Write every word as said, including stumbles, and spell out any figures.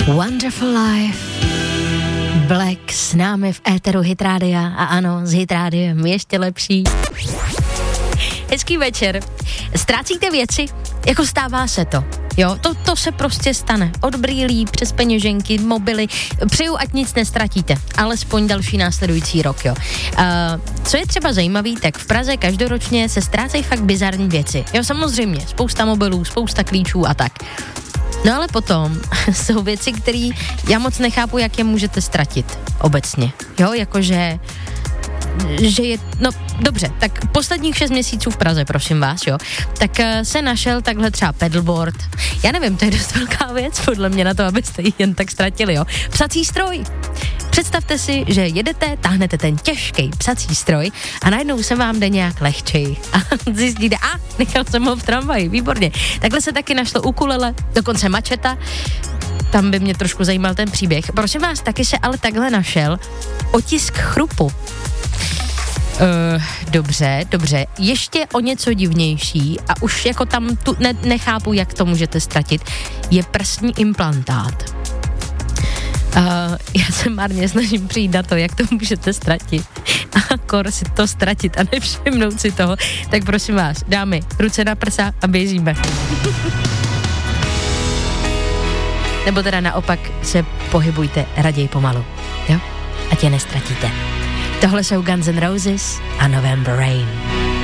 Wonderful Life. Black s námi v éteru Hit Rádia a ano, s Hit Rádiem ještě lepší. Hezký večer. Ztrácíte věci? Jako stává se to. Jo, to, to se prostě stane. Od brýlí přes peněženky, mobily. Přeju, ať nic nestratíte. Alespoň další následující rok, jo. Uh, co je třeba zajímavý, tak v Praze každoročně se ztrácejí fakt bizarní věci. Jo, samozřejmě, spousta mobilů, spousta klíčů a tak. No ale potom jsou věci, které já moc nechápu, jak je můžete ztratit obecně. Jo, jakože že je, no dobře, tak posledních šest měsíců v Praze, prosím vás, jo, tak uh, se našel takhle třeba pedalboard. Já nevím, to je dost velká věc podle mě na to, abyste ji jen tak ztratili, jo. Psací stroj. Představte si, že jedete, táhnete ten těžký psací stroj a najednou se vám jde nějak lehčej a zjistíte, a nechal jsem ho v tramvaji, výborně. Takhle se taky našlo ukulele, dokonce mačeta. Tam by mě trošku zajímal ten příběh. Prosím vás, taky se ale takhle našel otisk chrupu. Uh, dobře, dobře. Ještě o něco divnější a už jako tam tu ne, nechápu, jak to můžete ztratit, je prsní implantát. Uh, já se marně snažím přijít na to, jak to můžete ztratit. A kor si to ztratit a nevšimnout si toho. Tak prosím vás, dámy, ruce na prsa a běžíme. Nebo teda naopak se pohybujte raději pomalu, jo? Ať je nestratíte. Tohle jsou Guns N' Roses a November Rain.